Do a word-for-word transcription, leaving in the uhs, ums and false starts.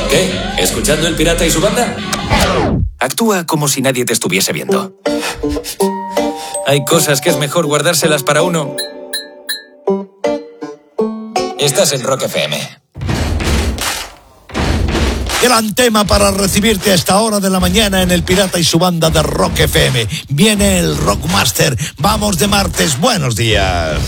¿Qué? ¿Escuchando El Pirata y su banda? Actúa como si nadie te estuviese viendo. Hay cosas que es mejor guardárselas para uno. Estás en Rock F M. Gran tema para recibirte a esta hora de la mañana en El Pirata y su banda de Rock F M. Viene el Rockmaster. Vamos de martes. Buenos días.